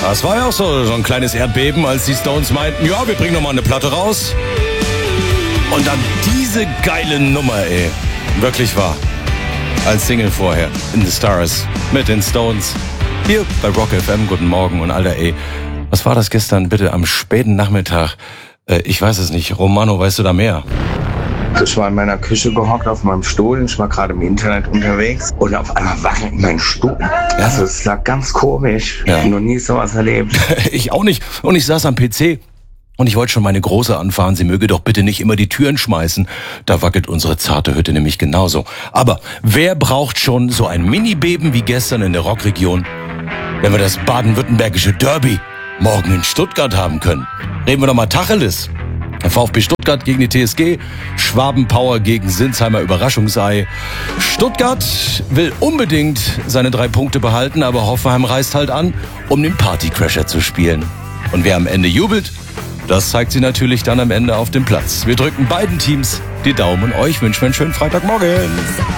Das war ja auch so ein kleines Erdbeben, als die Stones meinten, ja, wir bringen nochmal eine Platte raus. Und dann diese geile Nummer, ey. Wirklich wahr. Als Single vorher. In the Stars. Mit den Stones. Hier bei Rock FM. Guten Morgen. Und Alter, ey. Was war das gestern bitte am späten Nachmittag? Ich weiß es nicht. Romano, weißt du da mehr? Ich war in meiner Küche gehockt auf meinem Stuhl. Ich war gerade im Internet unterwegs. Und auf einmal wackelt mein Stuhl. Ja. Also es lag ganz komisch. Ja. Ich habe noch nie sowas erlebt. Ich auch nicht. Und ich saß am PC. Und ich wollte schon meine Große anfahren, sie möge doch bitte nicht immer die Türen schmeißen. Da wackelt unsere zarte Hütte nämlich genauso. Aber wer braucht schon so ein Mini-Beben wie gestern in der Rockregion, wenn wir das baden-württembergische Derby morgen in Stuttgart haben können? Reden wir doch mal Tacheles. Der VfB Stuttgart gegen die TSG, Schwabenpower gegen Sinsheimer Überraschungsei. Stuttgart will unbedingt seine 3 Punkte behalten, aber Hoffenheim reist halt an, um den Partycrasher zu spielen. Und wer am Ende jubelt, das zeigt sie natürlich dann am Ende auf dem Platz. Wir drücken beiden Teams die Daumen und euch wünschen einen schönen Freitagmorgen.